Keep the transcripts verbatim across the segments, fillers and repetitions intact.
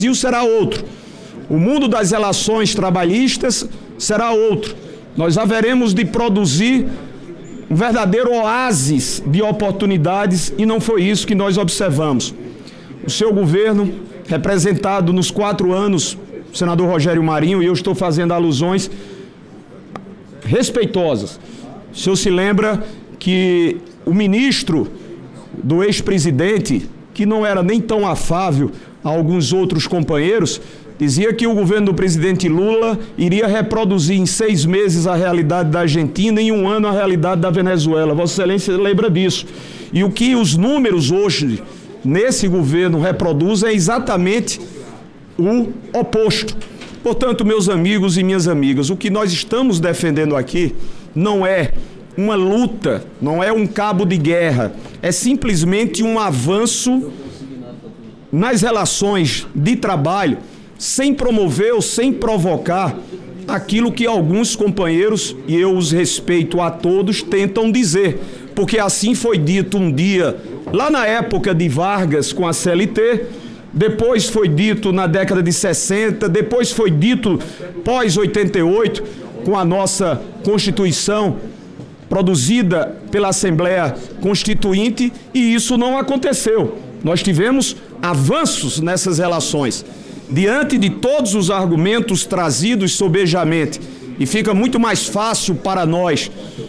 Brasil será outro. O mundo das relações trabalhistas será outro. Nós haveremos de produzir um verdadeiro oásis de oportunidades e não foi isso que nós observamos. O seu governo, representado nos quatro anos, o senador Rogério Marinho, e eu estou fazendo alusões respeitosas. O senhor se lembra que o ministro do ex-presidente, que não era nem tão afável a alguns outros companheiros, dizia que o governo do presidente Lula iria reproduzir em seis meses a realidade da Argentina e em um ano a realidade da Venezuela. Vossa Excelência lembra disso. E o que os números hoje, nesse governo, reproduzem é exatamente o oposto. Portanto, meus amigos e minhas amigas, o que nós estamos defendendo aqui não é uma luta, não é um cabo de guerra, é simplesmente um avanço nas relações de trabalho, sem promover ou sem provocar aquilo que alguns companheiros, e eu os respeito a todos, tentam dizer. Porque assim foi dito um dia, lá na época de Vargas com a C L T, depois foi dito na década de sessenta, depois foi dito pós oitenta e oito, com a nossa Constituição produzida pela Assembleia Constituinte, e isso não aconteceu. Nós tivemos avanços nessas relações. Diante de todos os argumentos trazidos sobejamente, e fica muito mais fácil para nós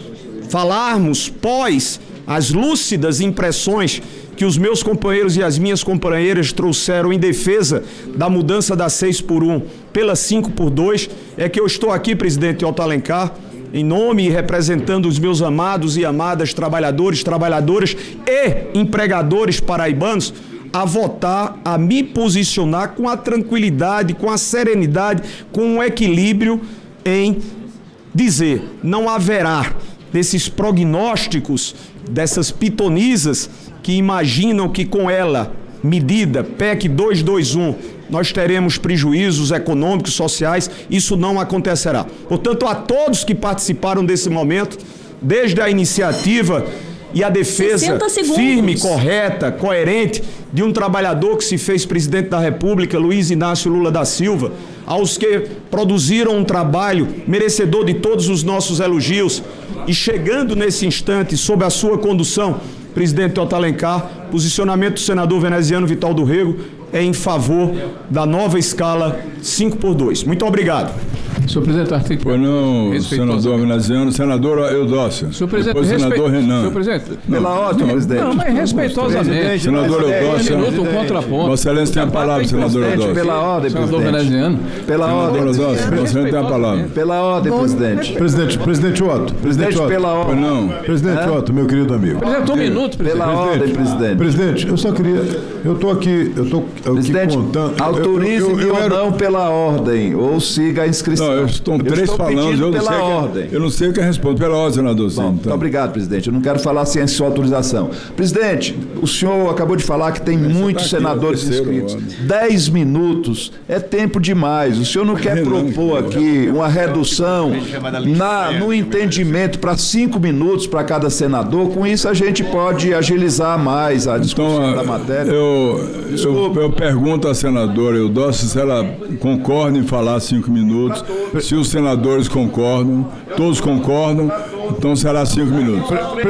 falarmos pós as lúcidas impressões que os meus companheiros e as minhas companheiras trouxeram em defesa da mudança da seis por um pela cinco por dois, é que eu estou aqui, presidente Otto Alencar, em nome e representando os meus amados e amadas trabalhadores, trabalhadoras e empregadores paraibanos, a votar, a me posicionar com a tranquilidade, com a serenidade, com o equilíbrio em dizer, não haverá desses prognósticos, dessas pitonisas que imaginam que com ela, medida P E C duzentos e vinte e um, nós teremos prejuízos econômicos, sociais, isso não acontecerá. Portanto, a todos que participaram desse momento, desde a iniciativa e a defesa firme, correta, coerente de um trabalhador que se fez presidente da República, Luiz Inácio Lula da Silva, aos que produziram um trabalho merecedor de todos os nossos elogios, e chegando nesse instante, sob a sua condução, presidente Otto Alencar, posicionamento do senador veneziano Vital do Rego é em favor da nova escala cinco por dois. Muito obrigado. Senhor presidente, artigo... Pois não, senador veneziano, senador Eudócio. Senhor presidente, depois respe... senador Renan. Senhor presidente, pela ordem, presidente. Não, mas respeitosamente. Senador Eudócio. Um minuto, um contraponto. Vossa Excelência tem a palavra, senador Eudócio. Pela ordem, senador presidente. veneziano. Pela ordem, Eudócio, Vossa Excelência tem a palavra. Pela ordem, presidente. Presidente, presidente Otto. Presidente Otto. Pela ordem. Pois não. Presidente Otto, meu querido amigo. Presidente, um minuto, presidente. Pela ordem, presidente. Presidente, eu só queria... Eu estou aqui, eu estou aqui Presidente, contando... autorize-me ou era... não pela ordem, ou siga a inscrição. Não, eu estou três eu estou falando, eu não, pela sei ordem. que, eu não sei o que responde. Pela ordem, senador. Bom, sim, muito então. obrigado, presidente. Eu não quero falar sem a sua autorização. Presidente, o senhor acabou de falar que tem Mas muitos tá aqui, senadores inscritos. Dez minutos é tempo demais. O senhor não quer Renan, propor aqui uma redução na, no entendimento para cinco minutos para cada senador? Com isso a gente pode agilizar mais a discussão Então, da matéria. Eu, eu, eu pergunto à senadora Eudócio se ela concorda em falar cinco minutos. Se os senadores concordam, todos concordam, então será cinco minutos.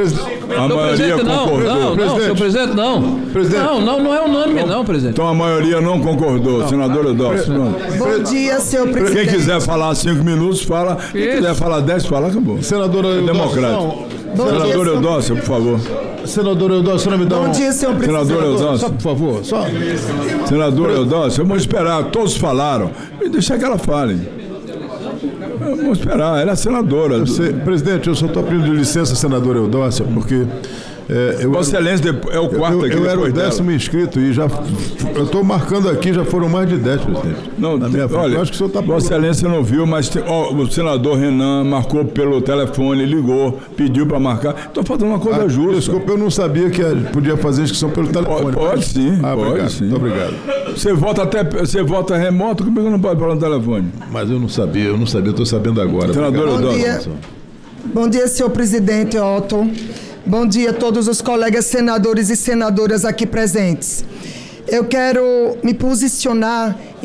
A maioria concordou. Não, não, senhor presidente, não. Presidente. Não, não, não é unânime, não, presidente. Então a maioria não concordou. Senador Eudócio. Bom dia, senhor presidente. Quem quiser falar cinco minutos, fala. Quem quiser falar dez, fala, acabou. Senadora É Eudócio, democrático. Bom Senador dia, Eudócio, por favor. Senador Eudócio, não me dá Bom um... dia, senhor presidente. Senador Eudócio. Só, por favor, só... Senador Eudócio, vamos esperar. Todos falaram. E deixar que ela fale. Vamos esperar. Ela é senadora. Eu sei, presidente, eu só estou pedindo licença, senador Eudócio, porque... É, eu Vossa Excelência é o quarto eu, aqui. eu era o dela. décimo inscrito e já... Eu estou marcando aqui, já foram mais de dez, presidente. Não, na minha frente. olha, Eu acho que o senhor está... Vossa Excelência não viu, mas tem, ó, o senador Renan marcou pelo telefone, ligou, pediu para marcar. Estou fazendo uma coisa Ah, justa. desculpa, eu não sabia que podia fazer inscrição pelo telefone. Pode, pode sim, ah, pode obrigado, sim. muito obrigado. Você vota até, você vota remoto, como é que não pode falar no telefone? Mas eu não sabia, eu não sabia, estou sabendo agora. Senador Obrigado. Bom dia. Bom dia, senhor presidente Otto. Bom dia a todos os colegas senadores e senadoras aqui presentes. Eu quero me posicionar